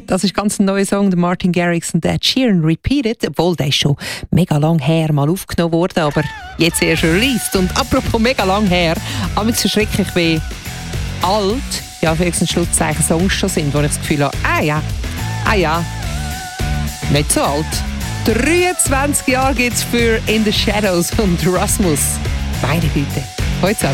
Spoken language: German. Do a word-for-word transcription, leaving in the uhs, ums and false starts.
Das ist ganz ein neuer Song, der Martin Garrix und Ed Sheeran Repeated, obwohl der ist schon mega lang her mal aufgenommen wurde, aber jetzt erst released. Und apropos mega lang her, amigs verschrecke ich, wie alt, ja für ein Schlusszeichen Songs schon sind, wo ich das Gefühl habe, ah ja, ah ja, nicht so alt. dreiundzwanzig Jahre gibt es für In the Shadows und Rasmus. Meine Güte. Heute